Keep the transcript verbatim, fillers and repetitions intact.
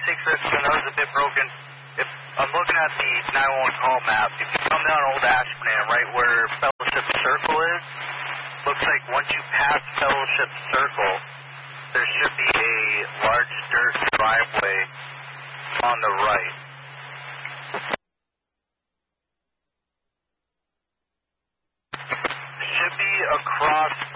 six rescue, and that was a bit broken. If I'm looking at the nine one one call map, if you come down Old Ashburnham, right where Fellowship Circle is, looks like once you pass Fellowship Circle, there should be a large dirt driveway on the right. Should be across